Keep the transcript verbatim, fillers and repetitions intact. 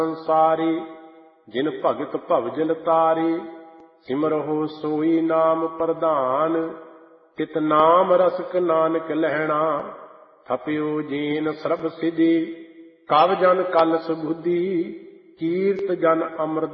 ਸੰਸਾਰੀ। ਜਿਨ ਭਗਤ ਭਵਜਲ ਤਾਰੀ, ਸਿਮਰਹੁ ਸੋਈ ਨਾਮ ਪ੍ਰਧਾਨ। ਤਿਤ ਨਾਮ ਰਸਕ ਨਾਨਕ ਲਹਿਣਾ, ਥਪਿਓ ਜੀਨ ਸਰਬ ਸਿਧੀ। ਕਵ ਜਨ ਕਲ ਸੁਬੁੱਧੀ, ਕੀਰਤ ਜਨ ਅਮਰ